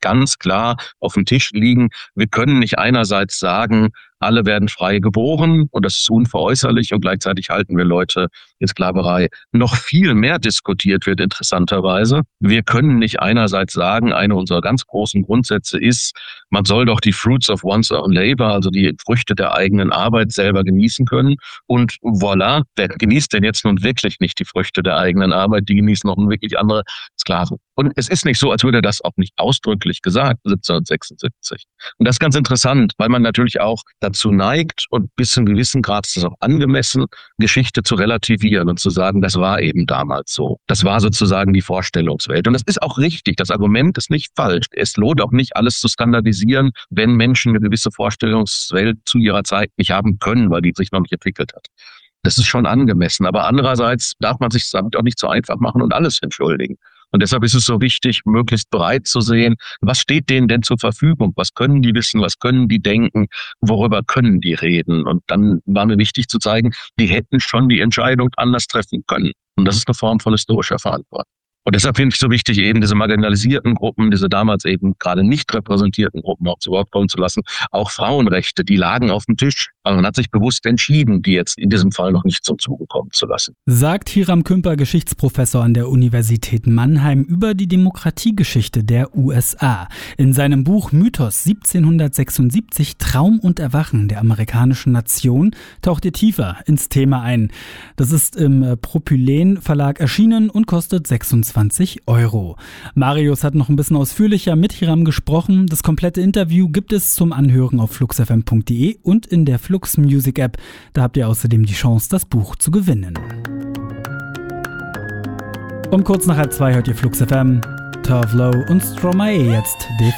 ganz klar auf dem Tisch liegen. Wir können nicht einerseits sagen, alle werden frei geboren und das ist unveräußerlich und gleichzeitig halten wir Leute in Sklaverei. Noch viel mehr diskutiert wird interessanterweise. Wir können nicht einerseits sagen, eine unserer ganz großen Grundsätze ist, man soll doch die fruits of one's own labor, also die Früchte der eigenen Arbeit selber genießen können. Und voilà, wer genießt denn jetzt nun wirklich nicht die Früchte der eigenen Arbeit? Die genießen noch wirklich andere Sklaven. Und es ist nicht so, als würde das auch nicht ausdrücklich gesagt, 1776. Und das ist ganz interessant, weil man natürlich auch dazu neigt und bis zu einem gewissen Grad ist es auch angemessen, Geschichte zu relativieren und zu sagen, das war eben damals so. Das war sozusagen die Vorstellungswelt. Und das ist auch richtig. Das Argument ist nicht falsch. Es lohnt auch nicht, alles zu standardisieren, wenn Menschen eine gewisse Vorstellungswelt zu ihrer Zeit nicht haben können, weil die sich noch nicht entwickelt hat. Das ist schon angemessen. Aber andererseits darf man sich damit auch nicht so einfach machen und alles entschuldigen. Und deshalb ist es so wichtig, möglichst bereit zu sehen, was steht denen denn zur Verfügung? Was können die wissen? Was können die denken? Worüber können die reden? Und dann war mir wichtig zu zeigen, die hätten schon die Entscheidung anders treffen können. Und das ist eine Form von historischer Verantwortung. Und deshalb finde ich so wichtig, eben diese marginalisierten Gruppen, diese damals eben gerade nicht repräsentierten Gruppen auch zu Wort kommen zu lassen. Auch Frauenrechte, die lagen auf dem Tisch. Aber man hat sich bewusst entschieden, die jetzt in diesem Fall noch nicht zum Zuge kommen zu lassen. Sagt Hiram Kümper, Geschichtsprofessor an der Universität Mannheim, über die Demokratiegeschichte der USA. In seinem Buch Mythos 1776, Traum und Erwachen der amerikanischen Nation, taucht er tiefer ins Thema ein. Das ist im Propyläen Verlag erschienen und kostet 26 €. Marius hat noch ein bisschen ausführlicher mit Hiram gesprochen. Das komplette Interview gibt es zum Anhören auf fluxfm.de und in der Flux Music App. Da habt ihr außerdem die Chance, das Buch zu gewinnen. Um kurz nach 1:30 hört ihr Flux FM. Tove Lo und Stromae jetzt.